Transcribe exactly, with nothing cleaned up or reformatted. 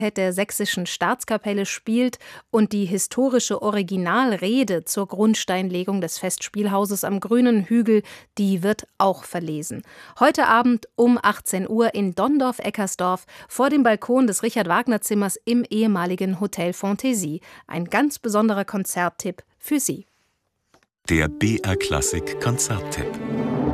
der Sächsischen Staatskapelle spielt und die historische Originalrede zur Grundsteinlegung des Festspielhauses am Grünen Hügel, die wird auch verlesen. Heute Abend um achtzehn Uhr in Donndorf-Eckersdorf vor dem Balkon des Richard-Wagner-Zimmers im ehemaligen Hotel Fantaisie. Ein ganz besonderer Konzerttipp für Sie. Der B R Klassik Konzerttipp.